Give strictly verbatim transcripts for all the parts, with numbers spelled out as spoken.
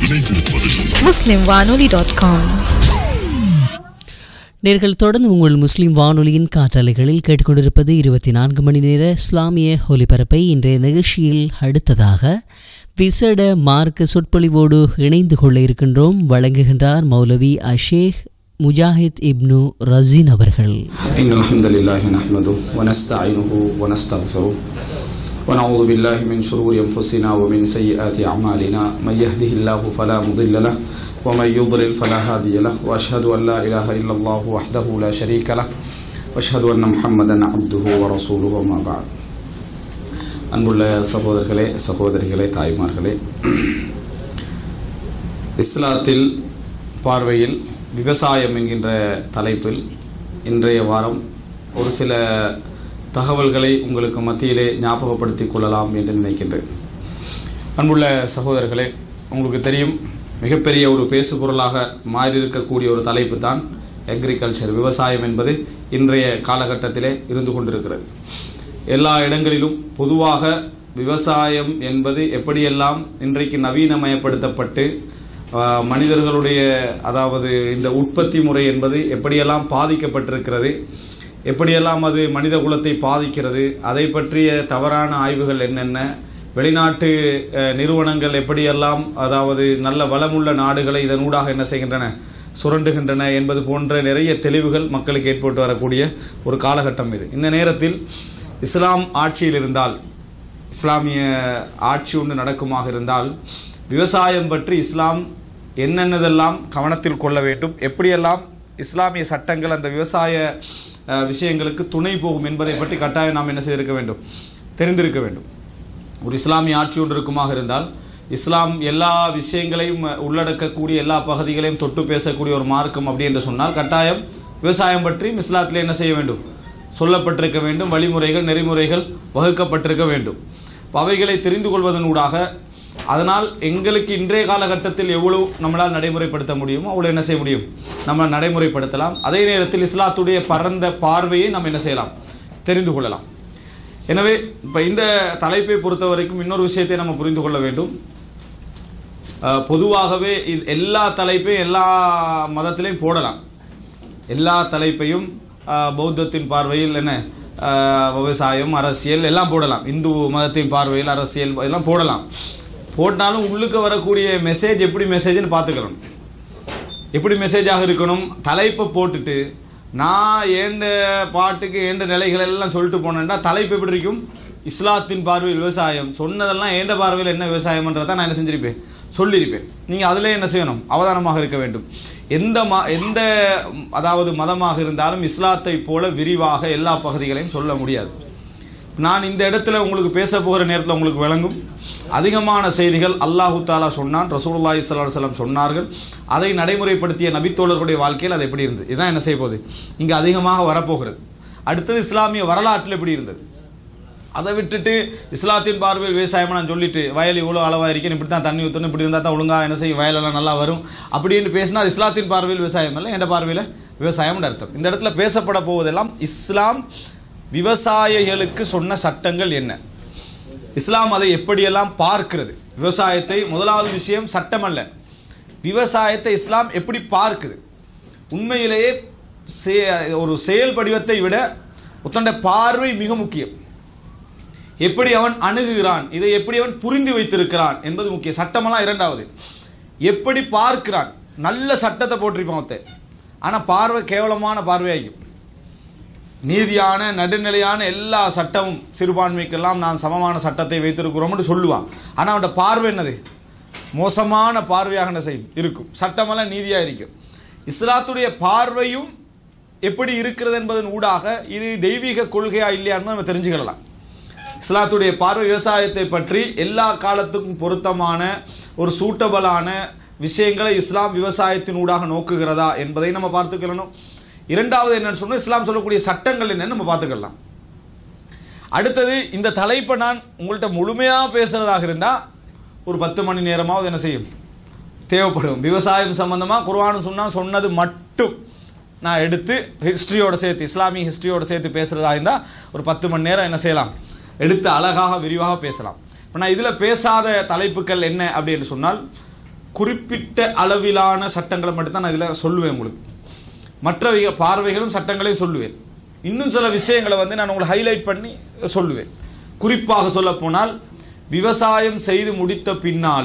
muslim vanoli dot com. நேர்கள் தொடர்ந்து உங்கள் முஸ்லிம் வானொலியின் காற்றலைகளில் கேட்டுக்கொண்டிருப்பது இருபத்தி நான்கு மணி நேர இஸ்லாமிய ஒலிபரப்பை. இன்றைய நிகழ்ச்சியில் அடுத்ததாக விசேட மார்க்க சொற்பொழிவோடு இணைந்து கொள்ள இருக்கின்றோம். வழங்குகின்றார் மௌலவி அஷேக் முஜாஹித் இப்னு ரஸீன் அவர்கள். இன்னல் ஹம்தலில்லாஹி நஹ்மதுஹு வ நஸ்தஈனுஹு வ நஸ்தக்ஃபிருஹு வ நஊது பில்லாஹி மின் ஷுரூரி அன்ஃபுஸினா வ மின் ஸய்யிஆத்தி அஅமாலினா மை யஹ்திஹில்லாஹு ஃபலா முضل லஹு வ மை யுضلل ஃபலா ஹாதிய லஹு வ அஷ்ஹது அன் லா இலாஹ இல்லல்லாஹு வஹ்தஹு லா ஷரீக லஹு வ அஷ்ஹது அன்ன முஹம்மதன் அப்துஹு வ ரசூலுஹு அம்மா பஅத். அன்புள்ள சகோதரர்களே, சகோதரிகளே, தாய்மார்களே, இஸ்லாத்தில் பார்வையில் விவசாயம் என்கின்ற தலைப்பில் இன்றைய வாரம் ஒரு சில தகவல்களை உங்களுக்கு மத்தியிலே ஞாபகப்படுத்திக் கொள்ளலாம் என்று நினைக்கின்றேன். அன்புள்ள சகோதரர்களே, உங்களுக்கு தெரியும், மிகப்பெரிய ஒரு பேசுபொருளாக மாறியிருக்கக்கூடிய ஒரு தலைப்பு தான் அக்ரிகல்ச்சர், விவசாயம் என்பது இன்றைய காலகட்டத்திலே இருந்து கொண்டிருக்கிறது. எல்லா இடங்களிலும் பொதுவாக விவசாயம் என்பது எப்படியெல்லாம் இன்றைக்கு நவீனமயப்படுத்தப்பட்டு மனிதர்களுடைய அதாவது இந்த உற்பத்தி முறை என்பது எப்படியெல்லாம் பாதிக்கப்பட்டிருக்கிறது, எப்படியெல்லாம் அது மனித குலத்தை பாதிக்கிறது, அதை பற்றிய தவறான ஆய்வுகள் என்னென்ன, வெளிநாட்டு நிறுவனங்கள் எப்படியெல்லாம் அதாவது நல்ல வளமுள்ள நாடுகளை இதனூடாக என்ன செய்கின்றன, சுரண்டுகின்றன என்பது போன்ற நிறைய தெளிவுகள் மக்களுக்கு ஏற்பட்டு வரக்கூடிய ஒரு காலகட்டம் இது. இந்த நேரத்தில் இஸ்லாம் ஆட்சியில் இருந்தால், இஸ்லாமிய ஆட்சி ஒன்று நடக்குமாக இருந்தால், விவசாயம் பற்றி இஸ்லாம் என்னென்னதெல்லாம் கவனத்தில் கொள்ள வேண்டும், எப்படியெல்லாம் இஸ்லாமிய சட்டங்கள் அந்த விவசாய விஷயங்களுக்கு துணை போகும் என்பதை பற்றி கட்டாயம் நாம் என்ன செய்திருக்க வேண்டும், தெரிந்திருக்க வேண்டும். ஒரு இஸ்லாமிய ஆட்சி ஒன்று இருக்குமாக இருந்தால், இஸ்லாம் எல்லா விஷயங்களையும் உள்ளடக்கக்கூடிய எல்லா பகுதிகளையும் தொட்டு பேசக்கூடிய ஒரு மார்க்கம் அப்படி என்று சொன்னால், கட்டாயம் விவசாயம் பற்றியும் இஸ்லாத்தில் என்ன செய்ய வேண்டும், சொல்லப்பட்டிருக்க வேண்டும், வழிமுறைகள் நெறிமுறைகள் வகுக்கப்பட்டிருக்க வேண்டும். அவைகளை தெரிந்து கொள்வதனூடாக அதனால் எங்களுக்கு இன்றைய காலகட்டத்தில் எவ்வளவு நம்மளால் நடைமுறைப்படுத்த முடியுமோ அவ்வளோ என்ன செய்ய முடியும், நம்மளால் நடைமுறைப்படுத்தலாம். அதே நேரத்தில் இஸ்லாத்துடைய பரந்த பார்வையை நம்ம என்ன செய்யலாம், தெரிந்து கொள்ளலாம். எனவே இப்போ இந்த தலைப்பை பொறுத்த வரைக்கும் இன்னொரு விஷயத்தை நம்ம புரிந்து கொள்ள வேண்டும். பொதுவாகவே எல்லா தலைப்பையும் எல்லா மதத்திலையும் போடலாம். எல்லா தலைப்பையும் பௌத்தத்தின் பார்வையில் என்ன விவசாயம், அரசியல் எல்லாம் போடலாம். இந்து மதத்தின் பார்வையில் அரசியல் எல்லாம் போடலாம். போட்டாலும் உள்ளுக்கு வரக்கூடிய மெசேஜ் எப்படி மெசேஜ்னு பார்த்துக்கலாம். எப்படி மெசேஜாக இருக்கணும், தலைப்பை போட்டுட்டு நான் ஏண்ட பாட்டுக்கு ஏண்ட நிலைகள் எல்லாம் சொல்லிட்டு போனேன்டா தலைப்பு எப்படி இருக்கும், இஸ்லாத்தின் பார்வையில் விவசாயம், சொன்னதெல்லாம் ஏண்ட பார்வையில் என்ன விவசாயம்ன்றதை நான் என்ன செஞ்சிருப்பேன், சொல்லியிருப்பேன். நீங்கள் அதிலே என்ன செய்யணும், அவதானமாக இருக்க வேண்டும். எந்த ம எந்த அதாவது மதமாக இருந்தாலும் இஸ்லாத்தை போல விரிவாக எல்லா பகுதிகளையும் சொல்ல முடியாது. நான் இந்த இடத்துல உங்களுக்கு பேச போகிற நேரத்தில் உங்களுக்கு விளங்கும். அதிகமான செய்திகள் அல்லாஹு தாலா சொன்னான், ரசூலுல்லாஹி ஸல்லல்லாஹு அலைஹி வஸல்லம் சொன்னார்கள். அதை நடைமுறைப்படுத்திய நபித்தோழர்களுடைய வாழ்க்கையில் அது எப்படி இருந்தது, இதுதான் என்ன செய்ய போகுது இங்கே அதிகமாக வரப்போகிறது. அடுத்தது இஸ்லாமிய வரலாற்றில் எப்படி இருந்தது, அதை விட்டுட்டு இஸ்லாத்தின் பார்வையில் விவசாயம் நான் சொல்லிட்டு வயல் இவ்வளோ அளவாக இருக்கேன், இப்படி தான் தண்ணி ஊற்றணும், இப்படி இருந்தால் தான் ஒழுங்காக என்ன செய்யும், வயலெல்லாம் நல்லா வரும் அப்படின்னு பேசினா அது இஸ்லாத்தின் பார்வையில் விவசாயம் இல்லை, எந்த பார்வையில் விவசாயம்னு அர்த்தம். இந்த இடத்துல பேசப்பட போவதெல்லாம் இஸ்லாம் விவசாயிகளுக்கு சொன்ன சட்டங்கள் என்ன, இஸ்லாம் அதை எப்படியெல்லாம் பார்க்கிறது. விவசாயத்தை முதலாவது விஷயம் சட்டம் அல்ல, விவசாயத்தை இஸ்லாம் எப்படி பார்க்குது. உண்மையிலேயே ஒரு செயல் படிவத்தை விட ஒத்தண்ட பார்வை மிக முக்கியம். எப்படி அவன் அணுகுகிறான், இதை எப்படி அவன் புரிந்து வைத்திருக்கிறான் என்பது முக்கியம். சட்டமெல்லாம் இரண்டாவது. எப்படி பார்க்கிறான், நல்ல சட்டத்தை போட்டிருப்பான் ஒருத்தன், ஆனால் பார்வை கேவலமான பார்வையாகும். நீதியான நடுநிலையான எல்லா சட்டமும் சிறுபான்மைக்கெல்லாம் நான் சமமான சட்டத்தை வைத்திருக்கிறோம்னு சொல்லுவான், ஆனால் அவனோட பார்வை என்னது, மோசமான பார்வையாக என்ன செய்யும் இருக்கும். சட்டமெல்லாம் நீதியாக இருக்கும். இஸ்லாத்துடைய பார்வையும் எப்படி இருக்கிறது என்பதன் ஊடாக இது தெய்வீக கொள்கையா இல்லையான்னு நம்ம தெரிஞ்சுக்கலாம். இஸ்லாத்துடைய பார்வை விவசாயத்தை பற்றி எல்லா காலத்துக்கும் பொருத்தமான ஒரு சூட்டபிளான விஷயங்களை இஸ்லாம் விவசாயத்தின் ஊடாக நோக்குகிறதா என்பதை நம்ம பார்த்துக்கணும். இரண்டாவது என்னன்னு சொன்னால் இஸ்லாம் சொல்லக்கூடிய சட்டங்கள் என்னன்னு நம்ம பார்த்துக்கலாம். அடுத்தது இந்த தலைப்பை நான் உங்கள்கிட்ட முழுமையாக பேசுறதாக இருந்தால் ஒரு பத்து மணி நேரமாவது என்ன செய்யும் தேவைப்படும். விவசாயம் சம்பந்தமாக குர்ஆன் சுன்னா சொன்னது மட்டும் நான் எடுத்து ஹிஸ்ட்ரியோட சேர்த்து இஸ்லாமிய ஹிஸ்ட்ரியோட சேர்த்து பேசுகிறதா இருந்தால் ஒரு பத்து மணி நேரம் என்ன செய்யலாம், எடுத்து அழகாக விரிவாக பேசலாம். இப்போ நான் இதில் பேசாத தலைப்புகள் என்ன அப்படின்னு சொன்னால், குறிப்பிட்ட அளவிலான சட்டங்களை மட்டும்தான் நான் இதில் சொல்லுவேன். உங்களுக்கு மற்ற பார்வைகளும் சட்டங்களையும் சொல்லுவேன். இன்னும் சில விஷயங்களை வந்து நான் உங்களுக்கு ஹைலைட் பண்ணி சொல்லுவேன். குறிப்பாக சொல்ல போனால் விவசாயம் செய்து முடித்த பின்னால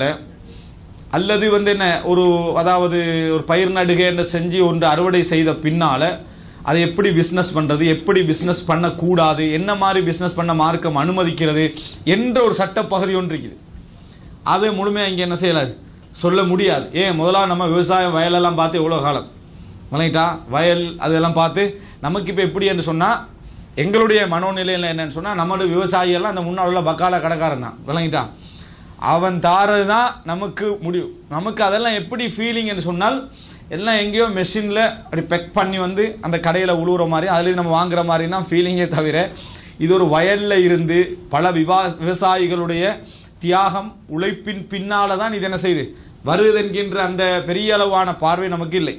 அல்லது வந்து என்ன ஒரு அதாவது ஒரு பயிர் நடுகை என்று செஞ்சு ஒன்று அறுவடை செய்த பின்னால அதை எப்படி பிஸ்னஸ் பண்ணுறது, எப்படி பிஸ்னஸ் பண்ணக்கூடாது, என்ன மாதிரி பிஸ்னஸ் பண்ண மார்க்கம் அனுமதிக்கிறது என்ற ஒரு சட்ட பகுதி ஒன்று இருக்குது. அதை முழுமையாக இங்கே என்ன செய்யலாது சொல்ல முடியாது. ஏன் முதலாக நம்ம விவசாயம் வயலெல்லாம் பார்த்து எவ்வளோ காலம் விளங்கிட்டா வயல் அதெல்லாம் பார்த்து நமக்கு இப்போ எப்படி என்று சொன்னால் எங்களுடைய மனோநிலையில் என்னன்னு சொன்னால் நம்மளுடைய விவசாயிகள்லாம் அந்த முன்னாள் உள்ள பக்கால கடைக்காரன் தான் விளங்கிட்டா அவன் தாரது தான் நமக்கு முடியும். நமக்கு அதெல்லாம் எப்படி ஃபீலிங் என்று சொன்னால் எல்லாம் எங்கேயோ மெஷினில் அப்படி பெக் பண்ணி வந்து அந்த கடையில் உழுவுற மாதிரி அதுலேயும் நம்ம வாங்குற மாதிரி தான் ஃபீலிங்கே தவிர இது ஒரு வயலில் இருந்து பல விவா விவசாயிகளுடைய தியாகம் உழைப்பின் பின்னால் தான் இது என்ன செய்யுது வருது என்கின்ற அந்த பெரிய அளவான பார்வை நமக்கு இல்லை.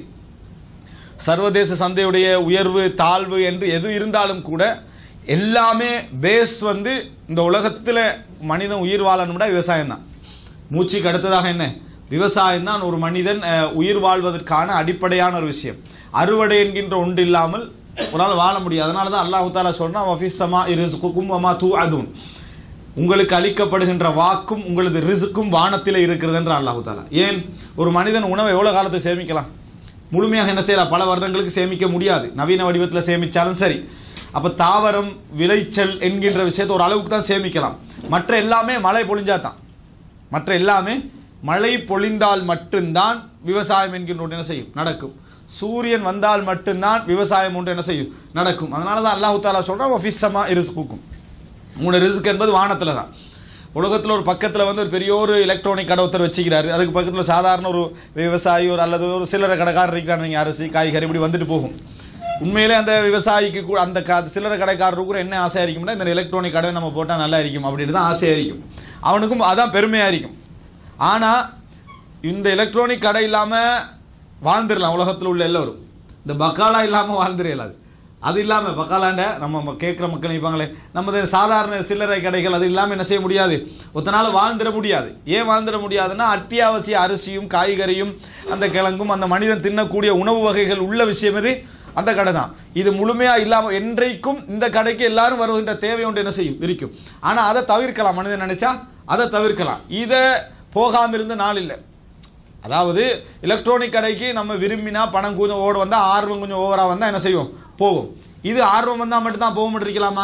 சர்வதேச சந்தையுடைய உயர்வு தாழ்வு என்று எது இருந்தாலும் கூட எல்லாமே பேஸ் வந்து இந்த உலகத்தில் மனிதன் உயிர் வாழணும்னா விவசாயம் தான். மூச்சுக்கு அடுத்ததாக என்ன விவசாயம் தான் ஒரு மனிதன் உயிர் வாழ்வதற்கான அடிப்படையான ஒரு விஷயம். அறுவடை என்கின்ற ஒன்று இல்லாமல் ஒரு நாள் வாழ முடியாது. அதனால தான் அல்லாஹ் தஆலா சொல்றான் வஃபிஸ்ஸமா ரிஸ்குக்கும் வமா தூஅதுன், உங்களுக்கு அளிக்கப்படுகின்ற வாக்கும் உங்களது ரிஸ்க்கும் வானத்தில் இருக்கிறது என்று அல்லாஹ் தஆலா. ஏன் ஒரு மனிதன் உணவை எவ்வளோ காலத்தை சேமிக்கலாம்? முழுமையாக என்ன செய்யலாம்? பல வருடங்களுக்கு சேமிக்க முடியாது. நவீன வடிவத்தில் சேமித்தாலும் சரி. அப்போ தாவரம் விளைச்சல் என்கின்ற விஷயத்தை ஒரு அளவுக்கு தான் சேமிக்கலாம். மற்ற எல்லாமே மழை பொழிஞ்சா தான் மற்ற எல்லாமே மழை பொழிந்தால் மட்டும்தான் விவசாயம் என்கின்ற ஒன்று என்ன செய்யும் நடக்கும். சூரியன் வந்தால் மட்டும்தான் விவசாயம் ஒன்று என்ன செய்யும் நடக்கும். அதனால தான் அல்லாஹ் தஆலா சொல்றான் வஃபிஸ்ஸமா ரிஸ்குக்கும், உங்களோட ரிஸ்க் என்பது வானத்தில் தான். உலகத்தில் ஒரு பக்கத்தில் வந்து ஒரு பெரிய ஒரு எலக்ட்ரானிக் கடை ஒருத்தர் வச்சுக்கிறாரு. அதுக்கு பக்கத்தில் சாதாரண ஒரு விவசாயி ஒரு அல்லது ஒரு சில்லறை கடைக்காரர் இருக்கிறார். நீங்கள் அரிசி காய்கறி இப்படி வந்துட்டு போகும். உண்மையிலே அந்த விவசாயிக்கு கூட அந்த சில்லறை கடைக்காரருக்கு கூட என்ன ஆசையாக இருக்கும்னா இந்த எலக்ட்ரானிக் கடை நம்ம போட்டால் நல்லா இருக்கும் அப்படின்னு தான் ஆசையாக இருக்கும். அவனுக்கும் அதான் பெருமையாக இருக்கும். ஆனால் இந்த எலக்ட்ரானிக் கடை இல்லாமல் வாழ்ந்துடலாம் உலகத்தில் உள்ள எல்லோரும். இந்த பக்காலா இல்லாமல் வாழ்ந்துடலாது. அது இல்லாமல் பக்காலாண்ட நம்ம கேட்குற மக்கள் நினைப்பாங்களே நமது சாதாரண சில்லறை கடைகள் அது இல்லாமல் என்ன செய்ய முடியாது, ஒத்தனால வாழ்ந்துட முடியாது. ஏன் வாழ்ந்துட முடியாதுன்னா அத்தியாவசிய அரிசியும் காய்கறியும் அந்த கிழங்கும் அந்த மனிதன் தின்னக்கூடிய உணவு வகைகள் உள்ள விஷயம் இது அந்த கடை தான். இது முழுமையாக இல்லாமல் என்றைக்கும் இந்த கடைக்கு எல்லாரும் வருகின்ற தேவை ஒன்று என்ன செய்யும் இருக்கும். ஆனால் அதை தவிர்க்கலாம். மனிதன் நினைச்சா அதை தவிர்க்கலாம். இதை போகாமல் இருந்த நாள் இல்லை. அதாவது எலக்ட்ரானிக் கடைக்கு நம்ம விரும்பினா பணம் கொஞ்சம் ஓட வந்தால் ஆர்வம் கொஞ்சம் ஓவராக வந்தால் என்ன செய்வோம் போவோம். இது ஆர்வம் வந்தால் மட்டும்தான் போக முடிக்கலாமா?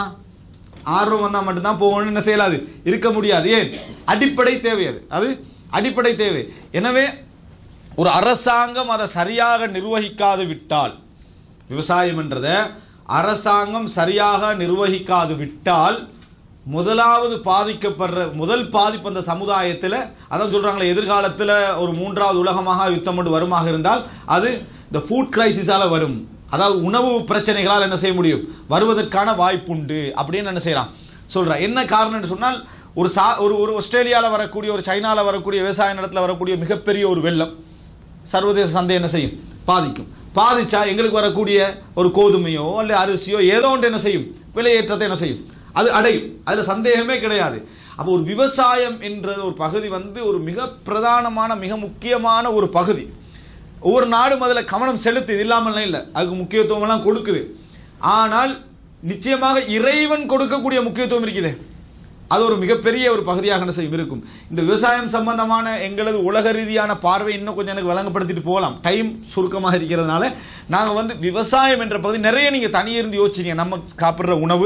ஆர்வம் வந்தால் மட்டும்தான் போகணும்னு என்ன செய்யலாது இருக்க முடியாது. ஏன்? அடிப்படை தேவை. அது அது அடிப்படை தேவை. எனவே ஒரு அரசாங்கம் அதை சரியாக நிர்வகிக்காது விட்டால், விவசாயம் என்றதை அரசாங்கம் சரியாக நிர்வகிக்காது விட்டால் முதலாவது பாதிக்கப்படுற முதல் பாதிப்பு அந்த சமுதாயத்தில் அதான் சொல்றாங்களே எதிர்காலத்தில் ஒரு மூன்றாவது உலகமாக யுத்தம் கொண்டு வருமாக இருந்தால் அது இந்த ஃபுட் கிரைசிஸால வரும். அதாவது உணவு பிரச்சனைகளால் என்ன செய்ய முடியும் வருவதற்கான வாய்ப்புண்டு அப்படின்னு என்ன செய்யலாம் சொல்றேன். என்ன காரணம்னு சொன்னால் ஒரு சா ஒரு ஒரு ஆஸ்திரேலியாவில் வரக்கூடிய ஒரு சைனாவில் வரக்கூடிய விவசாய நிலத்தில் வரக்கூடிய மிகப்பெரிய ஒரு வெள்ளம் சர்வதேச சந்தை என்ன செய்யும் பாதிக்கும். பாதிச்சா எங்களுக்கு வரக்கூடிய ஒரு கோதுமையோ அல்ல அரிசியோ ஏதோ ஒன்று என்ன செய்யும் விலையேற்றத்தை என்ன செய்யும் அது அடையும். அதில் சந்தேகமே கிடையாது. அப்போ ஒரு விவசாயம் என்ற ஒரு பகுதி வந்து ஒரு மிக பிரதானமான மிக முக்கியமான ஒரு பகுதி. ஒவ்வொரு நாடும் அதில் கவனம் செலுத்து, இது இல்லாமல் இல்லை, அதுக்கு முக்கியத்துவம் எல்லாம் கொடுக்குது. ஆனால் நிச்சயமாக இறைவன் கொடுக்கக்கூடிய முக்கியத்துவம் இருக்குது. அது ஒரு மிகப்பெரிய ஒரு பகுதியாக என்ன செய்யும் இருக்கும். இந்த விவசாயம் சம்பந்தமான எங்களது உலக ரீதியான பார்வை இன்னும் கொஞ்சம் எனக்கு வழங்கப்படுத்திட்டு போகலாம். டைம் சுருக்கமாக இருக்கிறதுனால நாங்கள் வந்து விவசாயம் என்ற பகுதி நிறைய நீங்கள் தனியிருந்து யோசிச்சிங்க. நம்ம சாப்பிட்ற உணவு,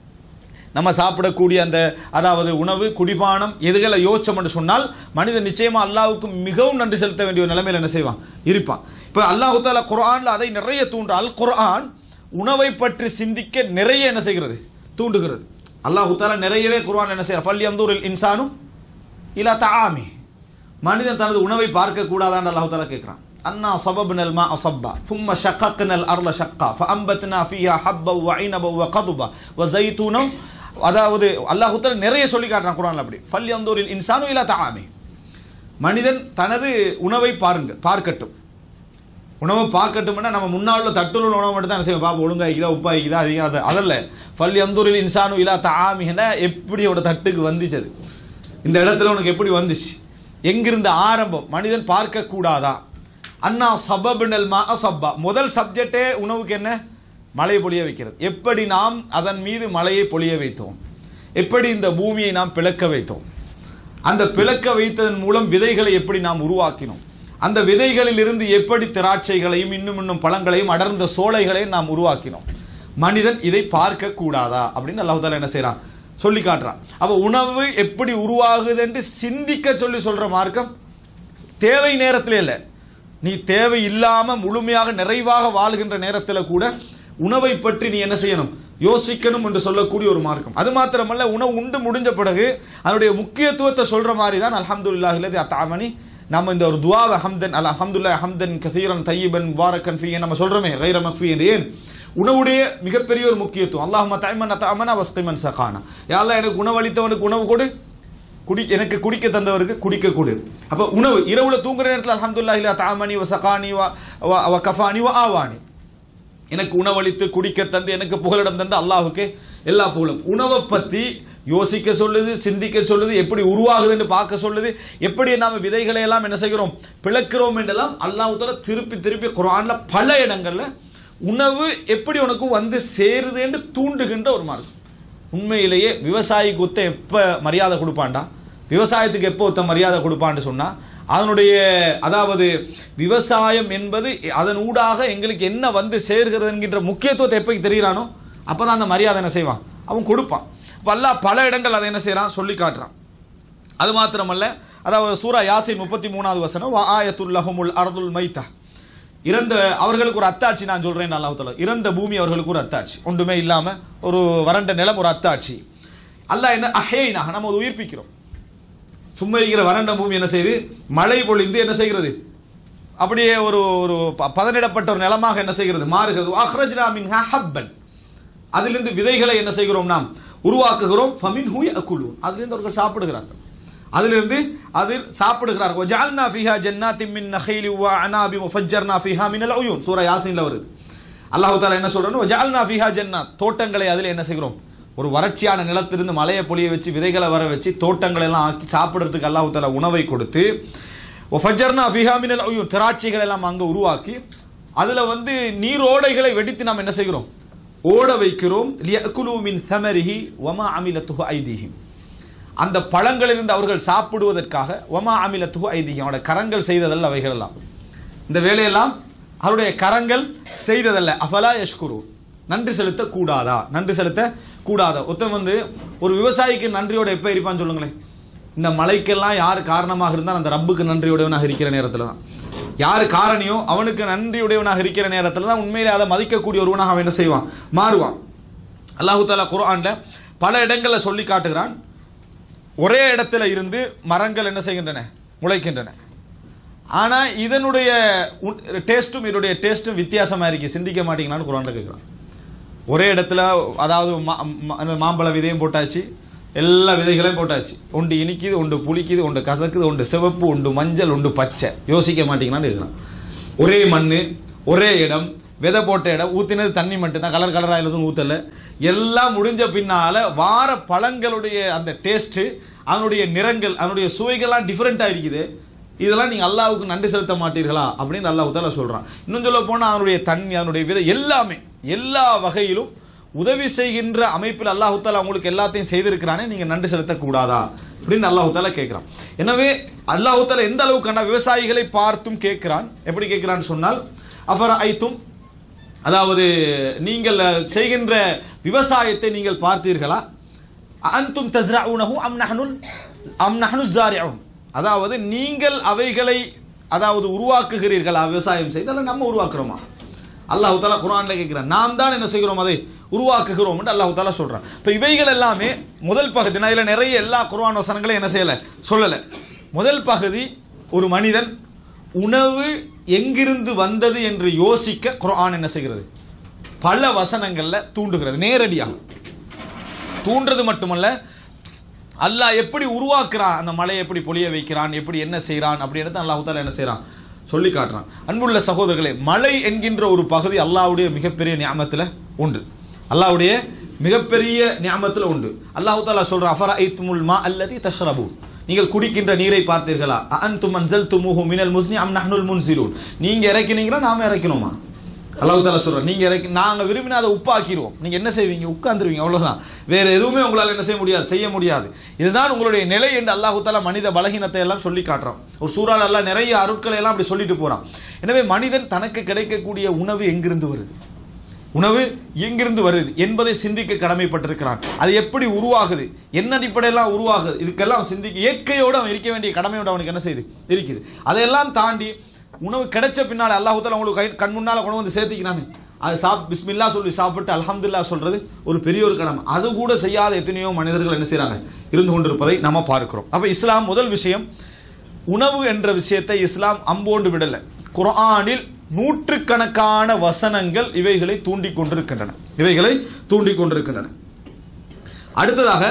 நம்ம சாப்பிடக்கூடிய அந்த அதாவது உணவு குடிபானம் எதுகளை யோசிச்சோம் என்று சொன்னால் மனிதன் நிச்சயமா அல்லாஹ்வுக்கு மிகவும் நன்றி செலுத்த வேண்டிய ஒரு நிலைமையில் என்ன செய்வான் இருப்பான். இப்போ அல்லாஹ் தஆலா குர்ஆன்ல அதை நிறைய தூண்டு. அல் குர்ஆன் உணவை பற்றி சிந்திக்க நிறைய என்ன செய்கிறது தூண்டுகிறது. அல்லாஹ் தஆலா நிறையவே குர்ஆன் என்ன செய்யறார் ஃபல் யன்துரில் இன்சானு இலா தஆமி, மனிதன் தனது உணவை பார்க்க கூடாதான்னு அல்லாஹ் தஆலா கேட்கிறான். அன்னா சபப்னல் மா சப்பா ثم شققنا الارض شقا فانبتنا فيها حبا وعنبا وقضبا وزيتونا. அதாவது அல்லாஹ் தஆலா நிறைய சொல்லி காட்டுறான் குர்ஆன்ல. அப்படி ஃபல் யன்துரில் இன்சானு இலா தஆமி, மனிதன் தனது உணவை பாருங்க பார்க்கட்டும். உணவை பார்க்கட்டும்னா நம்ம முன்னாள் தட்டுள்ள உணவு மட்டும் தான் செய்வோம். பாப்பா ஒழுங்கா இருக்குதா உப்பா இருக்குதா அதிகம் அது அதல்ல. ஃபல் யன்துரில் இன்சானு இலா தஆமிஹனா எப்படி அவட தட்டுக்கு வந்துச்சு, இந்த இடத்துல உனக்கு எப்படி வந்துச்சு, எங்கிருந்து ஆரம்பம் மனிதன் பார்க்க கூடாதா? அண்ணா சபபுனல் மா சப்பா, முதல் சப்ஜெக்டே உணவுக்கு என்ன? மழை பொழிய வைக்கிறது. எப்படி நாம் அதன் மீது மழையை பொழிய வைத்தோம், எப்படி இந்த பூமியை நாம் பிளக்க வைத்தோம், அந்த பிளக்க வைத்ததன் மூலம் விதைகளை எப்படி நாம் உருவாக்கினோம், அந்த விதைகளில் இருந்து எப்படி திராட்சைகளையும் இன்னும் இன்னும் பழங்களையும் அடர்ந்த சோலைகளையும் நாம் உருவாக்கினோம். மனிதன் இதை பார்க்க கூடாதா அப்படின்னு அல்லாஹ் தஆலா என்ன செய்யறான்? சொல்லி காட்டுறான். அப்ப உணவு எப்படி உருவாகுது என்று சிந்திக்க சொல்லி சொல்ற மார்க்கம் தேவை நேரத்திலே இல்லை. நீ தேவை இல்லாம முழுமையாக நிறைவாக வாழ்கின்ற நேரத்தில் கூட உணவை பற்றி நீ என்ன செய்யணும்? யோசிக்கணும் என்று சொல்லக்கூடிய ஒரு மார்க்கம். அது மாத்திரமல்ல, உணவு உண்டு முடிஞ்ச பிறகு அதனுடைய முக்கியத்துவத்தை சொல்ற மாதிரி தான் அல்ஹம்துலில்லாஹி அல்லதி அத்அமனி. நம்ம இந்த ஒரு துஆவை ஹம்தன் அல் அல்ஹம்துலில்லாஹி ஹம்தன் கஸீரன் தய்யிபன் முபாரக்கன் ஃபீ நம்ம சொல்றோமே கைர மக்ஃபி என்று. ஏன்? உணவுடைய மிகப்பெரிய ஒரு முக்கியத்துவம். அல்லாஹும்ம தஅமன தஅமனா வஸ்கிமன் சகானா. யா அல்லாஹ், எனக்கு உணவளித்தவனுக்கு உணவு கொடு, குடி எனக்கு குடிக்க தந்தவருக்கு குடிக்க கொடு. அப்ப உணவு இரவுல தூங்குற நேரத்தில் அல்ஹம்துலில்லாஹி லா தஅமனி வ சகானி வ கஃபானி வ ஆவானி, எனக்கு உணவளித்து குடிக்க தந்து எனக்கு புகலிடம் தந்து அல்லாஹ்வுக்கு எல்லா புகழும். உணவை பத்தி யோசிக்க சொல்லுது, சிந்திக்க சொல்லுது, எப்படி உருவாகுதுன்னு பார்க்க சொல்லுது, எப்படி நாம விதைகளை எல்லாம் என்ன செய்கிறோம்? பிளக்கிறோம் என்றெல்லாம் அல்லாஹ் தஆலா திருப்பி திருப்பி குர்ஆன்ல பல இடங்கள்ல உணவு எப்படி உனக்கு வந்து சேருது என்று தூண்டுகின்ற ஒரு மார்க்கம். உண்மையிலேயே விவசாயிக்கு ஒத்த எப்ப மரியாதை கொடுப்பான்டா, விவசாயத்துக்கு எப்போ ஒத்த மரியாதை கொடுப்பான்னு சொன்னா, அதனுடைய அதாவது விவசாயம் என்பது அதன் ஊடாக எங்களுக்கு என்ன வந்து சேர்கிறது என்கின்ற முக்கியத்துவத்தை எப்ப தெரிகிறானோ அப்பதான் அந்த மரியாதை என்ன செய்வான்? அவன் கொடுப்பான். அல்லாஹ் பல இடங்கள் அதை என்ன செய்யறான்? சொல்லி காட்டுறான். அது மாத்திரமல்ல, அதாவது சூரா யாசின் முப்பத்தி மூணாவது வசனம், வ ஆயத்துல் லஹுமுல் அர்துல் மைத்தா, இறந்த அவர்களுக்கு ஒரு அத்தாட்சி நான் சொல்றேன் அல்லாஹ் தஆலா. இறந்த பூமி அவர்களுக்கு ஒரு அத்தாட்சி, ஒன்றுமே இல்லாம ஒரு வறண்ட நிலம் ஒரு அத்தாட்சி. அல்லாஹ் என்ன அஹ்யைனா, நம்ம அதை உயிர்ப்பிக்கிறோம். சும்மா இருக்கிற வறண்ட பூமி என்ன செய்து மழை பொழிந்து என்ன செய்கிறது? அப்படியே ஒரு ஒரு பதனிடப்பட்ட ஒரு நிலமாக என்ன செய்கிறது? மாறுகிறது. அஹ்ரஜ்னா மின்ஹா ஹப்பன், அதிலிருந்து விதைகளை என்ன செய்கிறோம்? நாம் உருவாக்குகிறோம். ஃபமின்ஹு யஅகுலூன், அதிலிருந்து அவர்கள் சாப்பிடுகிறார்கள், அதிலிருந்து அதில் சாப்பிடுகிறார்கள். வஜஅல்னா ஃபீஹா ஜன்னாத்தின் மின் நഖீலி வ அனாபி வஃஜர்னா ஃபீஹா மினல் உயூன், சூரா யாசீன்ல வருது. அல்லாஹ் தஆலா என்ன சொல்றானோ, வஜஅல்னா ஃபீஹா ஜன்னாத், தோட்டங்களை அதில் என்ன செய்கிறோம்? ஒரு வறட்சியான நிலத்திலிருந்து மலையை பொழிய வச்சு விதைகளை வர வச்சு தோட்டங்களை எல்லாம் ஆக்கி சாப்பிடுறதுக்கு அல்லாஹ் தஆலா உணவை கொடுத்து, வஃஜர்னா ஃபீஹா மினல் உயூன், திராட்சைகளை எல்லாம் அங்க உருவாக்கி அதுல வந்து நீரோடைகளை வெடித்து நாம் என்ன செய்கிறோம்? ஓட வைக்கிறோம். லியஅகுலு மின் ஸமரிஹி வமா அமிலத்துஹு ஐதீஹிம், அந்த பழங்களிலிருந்து அவர்கள் சாப்பிடுவதற்காக. வமா அமிலத்துஹு ஐதீஹிம், அவருடைய கரங்கள் செய்ததல்ல அவைகள் எல்லாம், இந்த வேலையெல்லாம் அவருடைய கரங்கள் செய்ததல்ல. அஃபலா யஷ்குரு, நன்றி செலுத்த கூடாதா? நன்றி செலுத்த கூடாதா? ஒருத்தன் வந்து ஒரு விவசாயிக்கு நன்றியோட எப்ப இருப்பான்னு சொல்லுங்களேன்? இந்த மழைக்கெல்லாம் யார் காரணமாக இருந்தால் அந்த ரப்புக்கு நன்றியுடையவனாக இருக்கிற நேரத்தில் தான். யாரு காரணியோ அவனுக்கு நன்றியுடையவனாக இருக்கிற நேரத்தில் தான் உண்மையிலே அதை மதிக்கக்கூடிய ஒருவனாக அவன் என்ன செய்வான்? மாறுவான். அல்லாஹ் தஆலா குர்ஆன்ல பல இடங்கள்ல சொல்லி காட்டுகிறான். ஒரே இடத்துல இருந்து மரங்கள் என்ன செய்கின்றன? முளைக்கின்றன. ஆனா இதனுடைய டேஸ்டும் இதனுடைய டேஸ்டும் வித்தியாசமா இருக்கு, சிந்திக்க மாட்டீங்களான்னு குர்ஆன்ல கேட்கிறான். ஒரே இடத்துல அதாவது மாம்பழ விதையும் போட்டாச்சு, எல்லா விதைகளையும் போட்டாச்சு, ஒன்று இனிக்குது, ஒன்று புளிக்குது, ஒன்று கசக்குது, ஒன்று சிவப்பு, ஒன்று மஞ்சள், ஒன்று பச்சை, யோசிக்க மாட்டீங்களான்னு கேட்கிறான். ஒரே மண், ஒரே இடம், விதை போட்ட இடம், ஊத்தினது தண்ணி மட்டும்தான், கலர் கலராக எதுவும் ஊத்தல. எல்லாம் முடிஞ்ச பின்னால வார பழங்களுடைய அந்த டேஸ்ட், அதனுடைய நிறங்கள், அதனுடைய சுவைகள்லாம் டிஃபரெண்டா இருக்குது. இதெல்லாம் நீங்க அல்லாஹ்வுக்கு நன்றி செலுத்த மாட்டீர்களா அப்படின்னு அல்லாஹ் தஆலா சொல்றான். இன்னும் சொல்ல போனா அதனுடைய தண்ணி, அதனுடைய விதை எல்லாமே எல்லா வகையிலும் உதவி செய்கின்ற அமைப்பில் அல்லாஹ் தஆலா உங்களுக்கு எல்லாத்தையும் செய்திருக்கிறானே, நீங்க நன்றி செலுத்த கூடாதா அப்படின்னு அல்லாஹ் தஆலா கேட்கிறான். எனவே அல்லாஹ் தஆலா எந்த அளவுக்கு விவசாயிகளை பார்த்தும் கேட்கிறான். எப்படி கேட்கிறான்னு சொன்னால், அஃபரஐத்தும், அதாவது நீங்கள் செய்கின்ற விவசாயத்தை நீங்கள் பார்த்தீர்களா? அன்தும் தஸ்ரஊனஹு அம் நஹ்னுல் அம் நஹ்னு ஸாரிஊன், அதாவது நீங்கள் அவைகளை அதாவது உருவாக்குகிறீர்களா? விவசாயம் செய்தால் நம்ம உருவாக்குறோமா? அல்லாஹ் தஆலா குர்ஆன்ல கேட்கிறான். நாம் தான் என்ன செய்கிறோம்? அதை உருவாக்குகிறோம் என்று அல்லாஹ் தஆலா சொல்றான். இப்ப இவைகள் எல்லாமே முதல் பகுதி. நான் இதுல நிறைய எல்லா குர்ஆன் வசனங்களையும் என்ன செய்யல சொல்லல. முதல் பகுதி, ஒரு மனிதன் உணவு எங்கிருந்து வந்தது என்று யோசிக்க குர்ஆன் என்ன செய்கிறது? பல வசனங்கள்ல தூண்டுகிறது. நேரடியாக தூண்டுறது மட்டுமல்ல, அல்லாஹ் எப்படி உருவாக்குறான், அந்த மலையை எப்படி பொழிய வைக்கிறான், எப்படி என்ன செய்யறான் அப்படின்றத அல்லாஹ் தஆலா என்ன செய்யறான்? சொல்லி காட்டுறான். அன்புள்ள சகோதரர்களே, மழை என்கின்ற ஒரு பகுதி அல்லாஹ்வுடைய மிகப்பெரிய நிஅமத்துல உண்டு. அல்லாஹ்வுடைய மிகப்பெரிய நிஅமத்துல உண்டு. அல்லாஹ் தஆலா சொல்றான், அஃபரஐத்துமுல் மா அல்லதி தஷ்ரபூன், நீங்கள் குடிக்கின்ற நீரை பார்த்தீர்களா? அன்தும் அன்ஸல்துமூஹு மினல் முஸ்னி அம் நஹ்னுல் முன்ஸிலூன். நீங்க இறக்கினீங்களா நாம இறக்கணுமா? அல்லாஹ் தஆலா சொல்றார், நீங்க இறக்கி நாங்க விரும்பினா அதை உப்பாக்கிடுவோம். நீங்க என்ன செய்வீங்க? உட்கார்ந்துருவீங்க, அவ்வளவுதான். வேற எதுவுமே உங்களால் என்ன செய்ய முடியாது, செய்ய முடியாது. இதுதான் உங்களுடைய நிலை என்று அல்லாஹ் தஆலா மனித பலகீனத்தை எல்லாம் சொல்லி காட்டுறான். ஒரு சூறால அல்லாஹ் நிறைய அருட்களை எல்லாம் அப்படி சொல்லிட்டு போறான். எனவே மனிதன் தனக்கு கிடைக்கக்கூடிய உணவு எங்கிருந்து வருது, உணவு எங்கிருந்து வருது என்பதை சிந்திக்க கடமைப்பட்டிருக்கிறான். அது எப்படி உருவாகுது, என்ன அடிப்படையெல்லாம் உருவாகுது, இதுக்கெல்லாம் சிந்திக்க இயற்கையோடு அவன் இருக்க வேண்டிய கடமையோடு அவனுக்கு என்ன செய்யுது இருக்குது. அதையெல்லாம் தாண்டி உணவு கிடைச்ச பின்னால் அல்லாஹ் தஆலா உங்களுக்கு கை கண் முன்னால் கொண்டு வந்து சேர்த்திக்கிறானு, அது சாப் பிஸ்மில்லா சொல்லி சாப்பிட்டு அல்ஹம்துலில்லாஹ் சொல்றது ஒரு பெரிய ஒரு கடமை. அது கூட செய்யாத எத்தனையோ மனிதர்கள் என்ன செய்யறாங்க, இருந்து கொண்டிருப்பதை நம்ம பார்க்கிறோம். அப்ப இஸ்லாம் முதல் விஷயம், உணவு என்ற விஷயத்தை இஸ்லாம் அம்போண்டு விடல. குர்ஆனில் நூற்றுக்கணக்கான வசனங்கள் இவைகளை தூண்டிக் கொண்டிருக்கின்றன இவைகளை தூண்டிக் கொண்டிருக்கின்றன அடுத்ததாக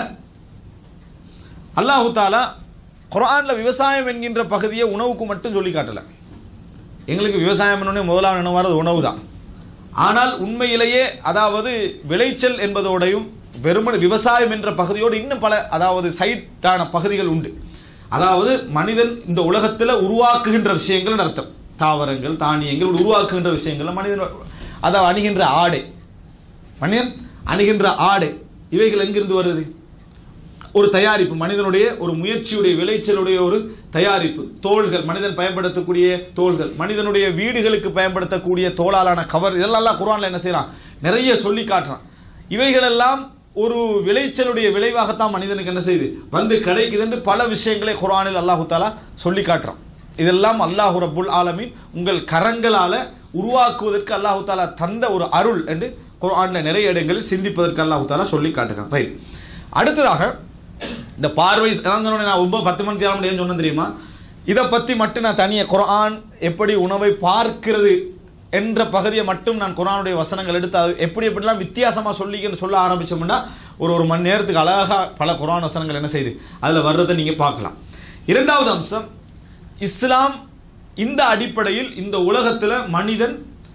அல்லாஹ் தஆலா குர்ஆன்ல விவசாயம் என்கின்ற பகுதியை உணவுக்கு மட்டும் சொல்லி காட்டல. எங்களுக்கு விவசாயம் என்னன்னு முதலாவது நினைவாரது உணவு தான். ஆனால் உண்மையிலேயே அதாவது விளைச்சல் என்பதோடையும் வெறுமனே விவசாயம் என்ற பகுதியோடு இன்னும் பல அதாவது சைட்டான பகுதிகள் உண்டு. அதாவது மனிதன் இந்த உலகத்தில் உருவாக்குகின்ற விஷயங்கள் அர்த்தம். தாவரங்கள், தானியங்கள் உருவாக்குகின்ற விஷயங்கள், மனிதன் அதாவது அணுகின்ற ஆடை, மனிதன் அணுகின்ற ஆடை, இவைகள் எங்கிருந்து வருது? ஒரு தயாரிப்பு, மனிதனுடைய ஒரு முயற்சியுடைய விளைச்சலுடைய ஒரு தயாரிப்பு. தோள்கள், மனிதன் பயன்படுத்தக்கூடிய தோள்கள், மனிதனுடைய வீடுகளுக்கு பயன்படுத்தக்கூடிய தோளாலான கவர், இதெல்லாம் குர்ஆன்ல என்ன செய்யறான், நிறைய சொல்லி காட்டுறான். இவைகளெல்லாம் ஒரு விளைச்சலுடைய விளைவாகத்தான் மனிதனுக்கு என்ன செய்யுது, வந்து கிடைக்குது என்று பல விஷயங்களை குர்ஆனில் அல்லாஹ் தஆலா சொல்லி காட்டுறான். இதெல்லாம் அல்லாஹ் ரப்புல் ஆலமீன் உங்கள் கரங்களால உருவாக்குவதற்கு அல்லாஹ் தஆலா தந்த ஒரு அருள் என்று குர்ஆன்ல நிறைய இடங்களில் சிந்திப்பதற்கு அல்லாஹ் தஆலா சொல்லி காட்டுகிறான். ரைட். அடுத்ததாக இந்த பார்வை, நான் ரொம்ப பத்து மணி தேவை சொன்னேன் தெரியுமா, இதை பத்தி மட்டும் நான் தனியாக குர்ஆன் எப்படி உணவை பார்க்கிறது என்ற பகுதியை மட்டும் நான் குர்ஆனுடைய வசனங்கள் எடுத்து அது எப்படி எப்படிலாம் வித்தியாசமா சொல்லிக்கன்னு சொல்ல ஆரம்பிச்சோம்னா ஒரு ஒரு மணி நேரத்துக்கு அழகா பல குர்ஆன் வசனங்கள் என்ன செய்யுது அதுல வர்றதை நீங்க பார்க்கலாம். இரண்டாவது அம்சம், இஸ்லாம் இந்த அடிப்படையில் இந்த உலகத்தில் மனிதன்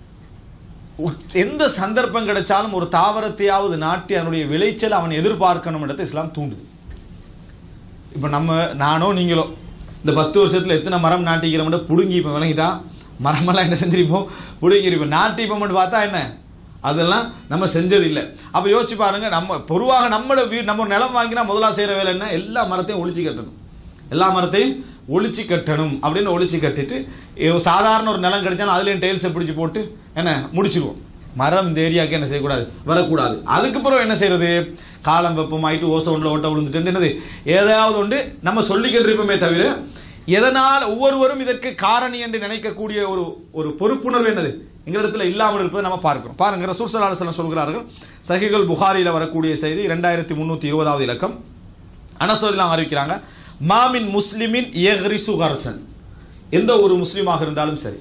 எந்த சந்தர்ப்பம் கிடைச்சாலும் ஒரு தாவரத்தையாவது நாட்டி அதனுடைய விளைச்சல் அவன் எதிர்பார்க்கணும் இடத்தை இஸ்லாம் தூண்டுது. இப்போ நம்ம நானோ நீங்களோ இந்த பத்து வருஷத்தில் எத்தனை மரம் நாட்டிக்கிறோம்னா புடுங்கி இப்போ விளங்கிட்டா மரமெல்லாம் என்ன செஞ்சிருப்போம், புடுங்கிருப்போம். நாட்டிப்போம்னு பார்த்தா என்ன, அதெல்லாம் நம்ம செஞ்சது இல்லை. அப்போ யோசிச்சு பாருங்க, நம்ம பொதுவாக நம்மளோட வீ நம்ம நிலம் வாங்கினா முதலாக செய்கிற வேலை என்ன, எல்லா மரத்தையும் ஒழிச்சு கட்டணும், எல்லா மரத்தையும் ஒழிச்சு கட்டணும் அப்படின்னு ஒழிச்சு கட்டிட்டு சாதாரண ஒரு நிலம் கிடைச்சாலும் அதுலேயும் டைல்ஸை பிடிச்சி போட்டு என்ன முடிச்சிருவோம். மரம் இந்த ஏரியாவுக்கு என்ன செய்யக்கூடாது, வரக்கூடாது. அதுக்கப்புறம் என்ன செய்யறது, காலம் வெப்பமாயிட்டு ஓசை ஒன்றில் ஓட்ட விழுந்துட்டு என்னது ஏதாவது ஒன்று நம்ம சொல்லிக்கிட்டு இருப்போமே தவிர எதனால் ஒவ்வொருவரும் இதற்கு காரணி என்று நினைக்கக்கூடிய ஒரு ஒரு பொறுப்புணர்வு என்னது எங்களிடத்தில் இல்லாமல் இருப்பதை நம்ம பார்க்கிறோம். பாருங்க, ரசூல் ஸல்லல்லாஹு அலைஹி வஸல்லம் சொல்கிறார்கள், சஹீஹுல் புகாரியில் வரக்கூடிய செய்தி இரண்டாயிரத்தி முன்னூற்றி இருபதாவது இலக்கம். அனஸ் ரலியல்லாஹு அன்ஹு அறிவிக்கிறாங்க, மாமின் முஸ்லிமின் யக்ரிசு கர்சன், எந்த ஒரு முஸ்லிமாக இருந்தாலும் சரி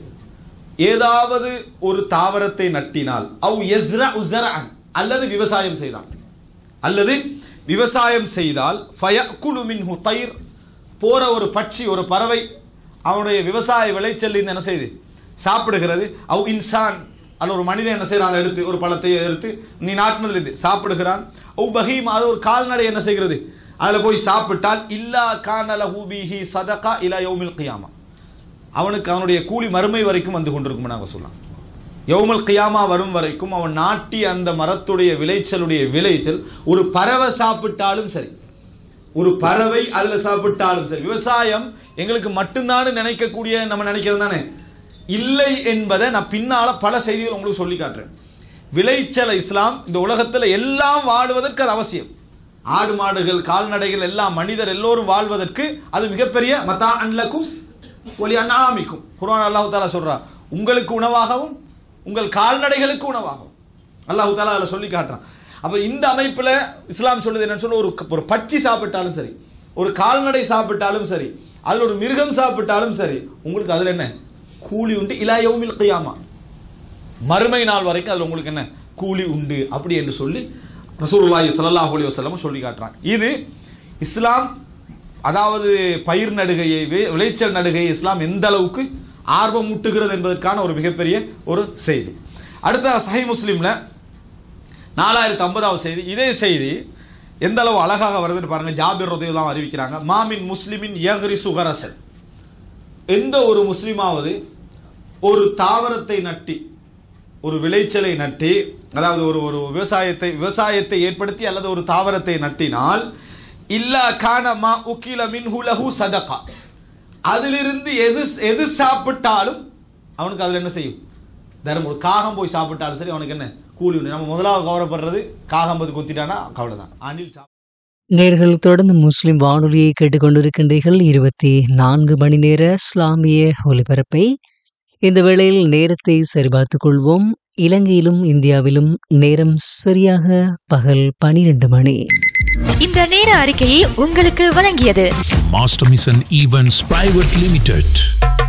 ஏதாவது ஒரு தாவரத்தை நட்டினால், அவ் யஸ்ரஉ ஸர்அன், அல்லது விவசாயம் செய்தால் அல்லது விவசாயம் செய்தால் ஃபயக்குலு மின்ஹு தைர், போற ஒரு பட்சி ஒரு பறவை அவனுடைய விவசாய விளைச்சல் என்ன செய்து சாப்பிடுகிறது. அவ் இன்சான், அல்ல ஒரு மனிதன் என்ன செய்யறான், எடுத்து ஒரு பழத்தை எடுத்து நீ நாட்டினதிலிருந்து சாப்பிடுகிறான். அவ் பஹீம், அது ஒரு கால்நடை என்ன செய்கிறது அதுல போய் சாப்பிட்டால், இல்லா கான லஹு பிஹி ஸதகா இலா யௌமில் கியாமா, அவனுக்கு அவனுடைய கூலி மறுமை வரைக்கும் வந்து கொண்டிருக்கும். நாங்கள் சொல்லலாம், யௌமுல் கியாமா வரும் வரைக்கும் அவன் நாட்டி அந்த மரத்துடைய விளைச்சலுடைய விளைச்சல் ஒரு பறவை சாப்பிட்டாலும் சரி, ஒரு பறவை அதுல சாப்பிட்டாலும் சரி. விவசாயம் எங்களுக்கு மட்டும்தான் நினைக்கக்கூடிய நம்ம நினைக்கிறது தானே, இல்லை என்பதை நான் பின்னால பல செய்திகள் உங்களுக்கு சொல்லி காட்டுறேன். விளைச்சல் இஸ்லாம் இந்த உலகத்தில் எல்லாம் வாழ்வதற்கு அது அவசியம். ஆடு மாடுகள் கால்நடைகள் எல்லாம் மனிதர் எல்லோரும் வாழ்வதற்கு அது மிகப்பெரிய மத்தா அன்லக்கும் ஒலி அன்னாமிக்கும். குர்ஆன் அல்லாஹ் தஆலா சொல்றா, உங்களுக்கு உணவாகவும் உங்கள் கால்நடைகளுக்கு உணவாகவும் அல்லாஹ் தஆலா அதில் சொல்லி காட்டுறான். அப்போ இந்த அமைப்பில் இஸ்லாம் சொல்லுது என்னன்னு சொன்ன, ஒரு ஒரு பட்சி சாப்பிட்டாலும் சரி, ஒரு கால்நடை சாப்பிட்டாலும் சரி, அதில் ஒரு மிருகம் சாப்பிட்டாலும் சரி, உங்களுக்கு அதில் என்ன கூலி உண்டு. இலா யௌமில் கியாமா, மறுமை நாள் வரைக்கும் அதில் உங்களுக்கு என்ன கூலி உண்டு அப்படி என்று சொல்லி ரசூலுல்லாஹி ஸல்லல்லாஹு அலைஹி வஸல்லம் சொல்லி காட்டுறாங்க. இது இஸ்லாம், அதாவது பயிர் நடுகையை விளைச்சல் நடுகையை இஸ்லாம் எந்த அளவுக்கு ஆர்வம் ஊட்டுகிறது என்பதற்கான ஒரு மிகப்பெரிய ஒரு செய்தி. அடுத்த சஹீஹ் முஸ்லிம்ல நாலாயிரத்தி ஐம்பதாவது செய்தி. இதே செய்தி எந்த அளவு அழகாக வருதுன்னு பாருங்க. ஜாபிர் ரலியல்லாஹு அறிவிக்கிறாங்க, மாமின் முஸ்லிமின் யக்ரிசு கரசன், எந்த ஒரு முஸ்லிமாவது ஒரு தாவரத்தை நட்டி, ஒரு விளைச்சலை நட்டி, அதாவது ஒரு ஒரு விவசாயத்தை விவசாயத்தை ஏற்படுத்தி அல்லது ஒரு தாவரத்தை நட்டினால், இல்லா கான மா உகில மின்ஹு லஹு சதகா, அதிலிருந்து எது எது சாப்பிட்டாலும் அவனுக்கு அதில் என்ன செய்யும், தர்மம். ஒரு காகம் போய் சாப்பிட்டாலும் சரி அவனுக்கு என்ன கூலி உண்டு. நம்ம முதலாவது கவலைப்படுறது காகம் பது கொத்திட்டானா கவலை தான். அணில் சாப்பிட்டு நேர்கள் தொடர்ந்து முஸ்லிம் வானொலியை கேட்டுக்கொண்டிருக்கின்றீர்கள். இருபத்தி நான்கு மணி நேர இஸ்லாமிய ஒலிபரப்பை. இந்த வேளையில் நேரத்தை சரிபார்த்துக் கொள்வோம். இலங்கையிலும் இந்தியாவிலும் நேரம் சரியாக பகல் பனிரெண்டு மணி. இந்த நேர அறிக்கையை உங்களுக்கு வழங்கியது Master Mission Events Private Limited.